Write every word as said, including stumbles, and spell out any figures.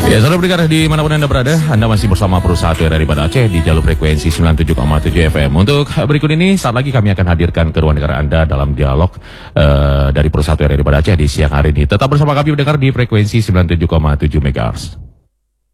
Ya, saudara pendengar dimanapun Anda berada, Anda masih bersama Pro satu R R I pada Aceh di jalur frekuensi sembilan puluh tujuh koma tujuh F M. Untuk berikut ini, saat lagi kami akan hadirkan ke ruang dengar Anda dalam dialog uh, dari Pro satu R R I pada Aceh di siang hari ini. Tetap bersama kami mendengar di frekuensi sembilan puluh tujuh koma tujuh MHz.